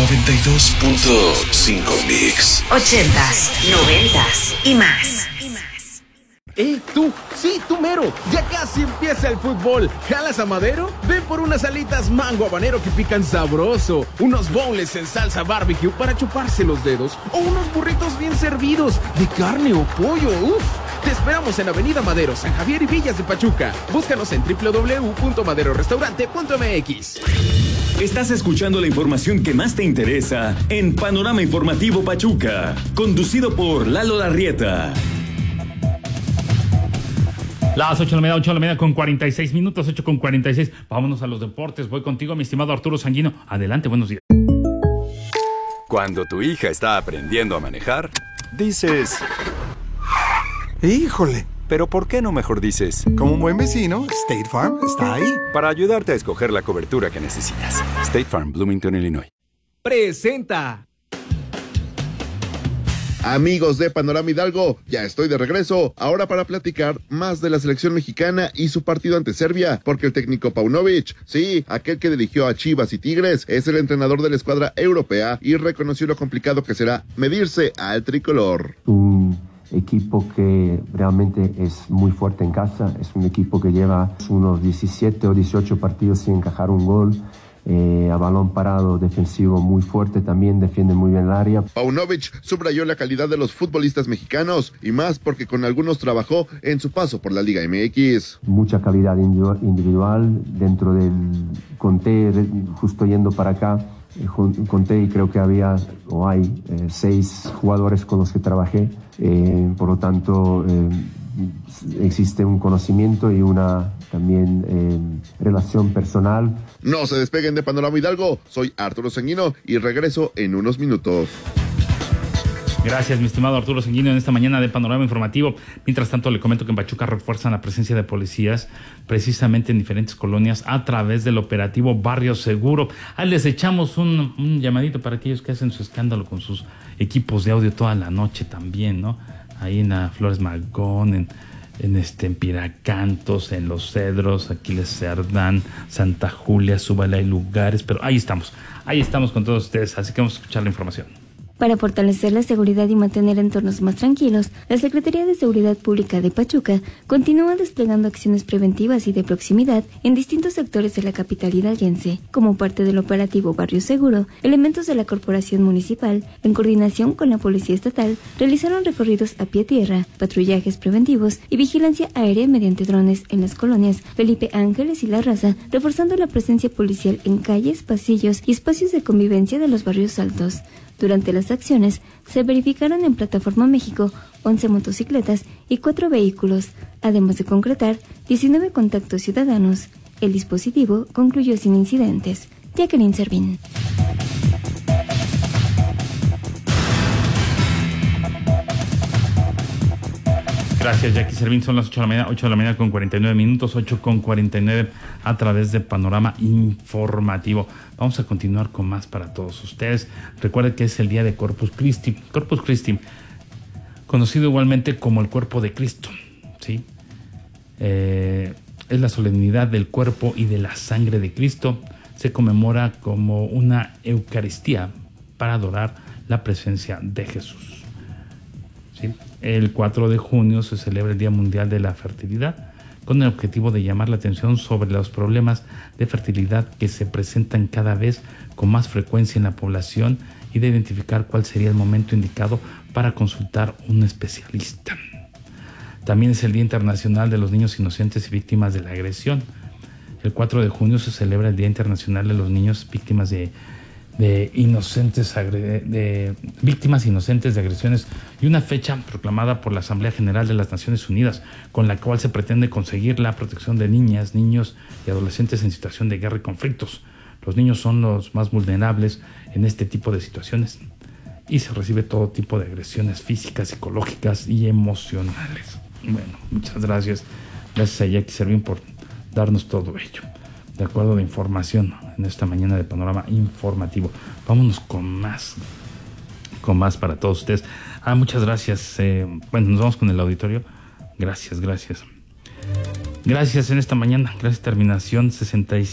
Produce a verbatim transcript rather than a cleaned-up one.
noventa y dos punto cinco Mix. Ochentas, noventas y más. ¡Eh, tú! ¡Sí, tú mero! Ya casi empieza el fútbol. ¿Jalas a Madero? Ven por unas alitas mango habanero que pican sabroso, unos boneless en salsa barbecue para chuparse los dedos, o unos burritos bien servidos de carne o pollo. ¡Uf! Te esperamos en Avenida Madero, San Javier y Villas de Pachuca. Búscanos en doble u doble u doble u punto madero restaurante punto m x. Estás escuchando la información que más te interesa en Panorama Informativo Pachuca, conducido por Lalo Larrieta. Las ocho de la mañana, ocho de la mañana con cuarenta y seis minutos, ocho con cuarenta y seis. Vámonos a los deportes. Voy contigo, mi estimado Arturo Sanguino. Adelante, buenos días. Cuando tu hija está aprendiendo a manejar, dices... ¡Híjole! Pero ¿por qué no mejor dices? Como un buen vecino, State Farm está ahí. Para ayudarte a escoger la cobertura que necesitas. State Farm, Bloomington, Illinois. Presenta. Amigos de Panorama Hidalgo, ya estoy de regreso, ahora para platicar más de la selección mexicana y su partido ante Serbia, porque el técnico Paunovic, sí, aquel que dirigió a Chivas y Tigres, es el entrenador de la escuadra europea y reconoció lo complicado que será medirse al tricolor. Un equipo que realmente es muy fuerte en casa, es un equipo que lleva unos diecisiete o dieciocho partidos sin encajar un gol. Eh, a balón parado, defensivo muy fuerte también, defiende muy bien el área. Paunovic subrayó la calidad de los futbolistas mexicanos y más porque con algunos trabajó en su paso por la Liga M X. Mucha calidad individual dentro del Conté, justo yendo para acá, conté y creo que había o hay eh, seis jugadores con los que trabajé, eh, por lo tanto eh, existe un conocimiento y una también eh, relación personal. No se despeguen de Panorama Hidalgo, soy Arturo Sanguino y regreso en unos minutos. Gracias, mi estimado Arturo Sanguino, en esta mañana de Panorama Informativo. Mientras tanto, le comento que en Pachuca refuerzan la presencia de policías precisamente en diferentes colonias a través del operativo Barrio Seguro. Ahí les echamos un, un llamadito para aquellos que hacen su escándalo con sus equipos de audio toda la noche también, ¿no? Ahí en la Flores Magón, en, en, este, en Piracantos, en Los Cedros, Aquiles Cerdán, Santa Julia, Súbala, hay lugares, pero ahí estamos, ahí estamos con todos ustedes, así que vamos a escuchar la información. Para fortalecer la seguridad y mantener entornos más tranquilos, la Secretaría de Seguridad Pública de Pachuca continúa desplegando acciones preventivas y de proximidad en distintos sectores de la capital hidalguense. Como parte del operativo Barrio Seguro, elementos de la Corporación Municipal, en coordinación con la Policía Estatal, realizaron recorridos a pie tierra, patrullajes preventivos y vigilancia aérea mediante drones en las colonias Felipe Ángeles y La Raza, reforzando la presencia policial en calles, pasillos y espacios de convivencia de los barrios altos. Durante las acciones, se verificaron en Plataforma México once motocicletas y cuatro vehículos, además de concretar diecinueve contactos ciudadanos. El dispositivo concluyó sin incidentes. Jacqueline Servín. Gracias, Jackie Servín. Son las ocho de la mañana, ocho de la mañana con cuarenta y nueve minutos, ocho con cuarenta y nueve a través de Panorama Informativo. Vamos a continuar con más para todos ustedes. Recuerden que es el día de Corpus Christi. Corpus Christi, conocido igualmente como el cuerpo de Cristo, ¿sí? Eh, es la solemnidad del cuerpo y de la sangre de Cristo. Se conmemora como una Eucaristía para adorar la presencia de Jesús. ¿Sí? El cuatro de junio se celebra el Día Mundial de la Fertilidad, con el objetivo de llamar la atención sobre los problemas de fertilidad que se presentan cada vez con más frecuencia en la población y de identificar cuál sería el momento indicado para consultar un especialista. También es el Día Internacional de los Niños Inocentes y Víctimas de la Agresión. El cuatro de junio se celebra el Día Internacional de los Niños Víctimas de de inocentes agre- de víctimas inocentes de agresiones y una fecha proclamada por la Asamblea General de las Naciones Unidas con la cual se pretende conseguir la protección de niñas, niños y adolescentes en situación de guerra y conflictos. Los niños son los más vulnerables en este tipo de situaciones y se recibe todo tipo de agresiones físicas, psicológicas y emocionales. Bueno, muchas gracias. Gracias a Jackie Servín por darnos todo ello. De acuerdo de información en esta mañana de Panorama Informativo. Vámonos con más, con más para todos ustedes. Ah, muchas gracias. Eh, bueno, nos vamos con el auditorio. Gracias, gracias. Gracias en esta mañana. Gracias, terminación sesenta y siete.